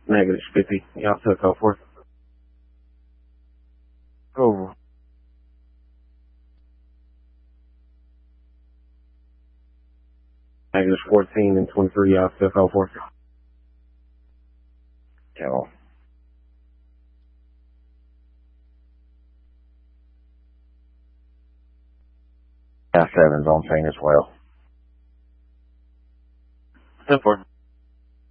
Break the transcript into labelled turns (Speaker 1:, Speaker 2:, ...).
Speaker 1: Negative 50. Y'all took off 4. Over. Negative 14 and 23. Y'all took off 4.
Speaker 2: Tell. Now 7's on chain as well.
Speaker 1: 10-4.